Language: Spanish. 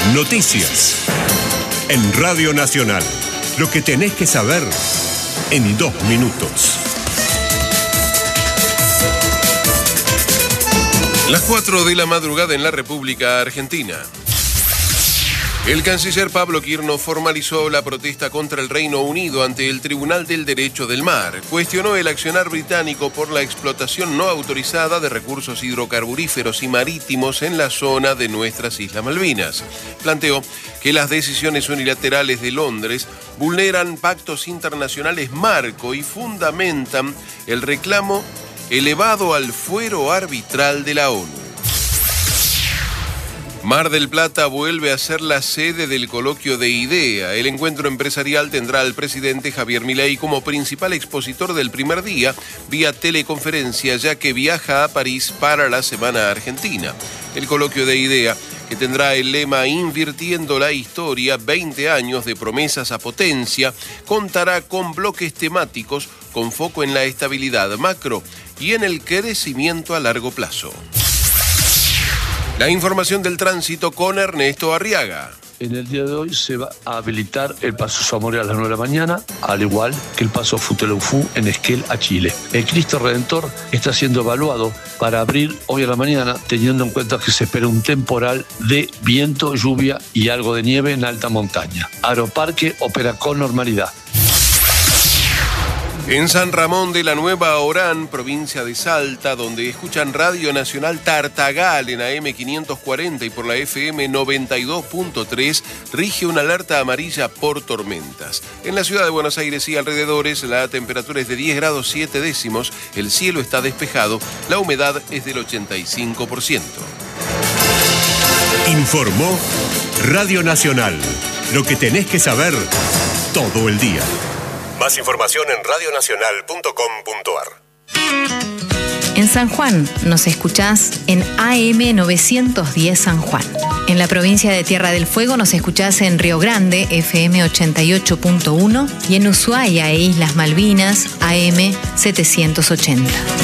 Noticias. En Radio Nacional. Lo que tenés que saber en 2 minutos. Las 4 de la madrugada en la República Argentina. El canciller Pablo Quirno formalizó la protesta contra el Reino Unido ante el Tribunal del Derecho del Mar. Cuestionó el accionar británico por la explotación no autorizada de recursos hidrocarburíferos y marítimos en la zona de nuestras Islas Malvinas. Planteó que las decisiones unilaterales de Londres vulneran pactos internacionales marco y fundamentan el reclamo elevado al fuero arbitral de la ONU. Mar del Plata vuelve a ser la sede del coloquio de IDEA. El encuentro empresarial tendrá al presidente Javier Milei como principal expositor del primer día vía teleconferencia, ya que viaja a París para la Semana Argentina. El coloquio de IDEA, que tendrá el lema Invirtiendo la Historia, 20 años de promesas a potencia, contará con bloques temáticos con foco en la estabilidad macro y en el crecimiento a largo plazo. La información del tránsito con Ernesto Arriaga. En el día de hoy se va a habilitar el paso Zamora a las 9 de la mañana, al igual que el paso Futaleufú en Esquel a Chile. El Cristo Redentor está siendo evaluado para abrir hoy a la mañana, teniendo en cuenta que se espera un temporal de viento, lluvia y algo de nieve en alta montaña. Aeroparque opera con normalidad. En San Ramón de la Nueva Orán, provincia de Salta, donde escuchan Radio Nacional Tartagal en AM 540 y por la FM 92.3, rige una alerta amarilla por tormentas. En la ciudad de Buenos Aires y alrededores, la temperatura es de 10 grados 7 décimos, el cielo está despejado, la humedad es del 85%. Informó Radio Nacional. Lo que tenés que saber todo el día. Más información en radionacional.com.ar. En San Juan nos escuchás en AM 910 San Juan. En la provincia de Tierra del Fuego nos escuchás en Río Grande, FM 88.1, y en Ushuaia e Islas Malvinas, AM 780.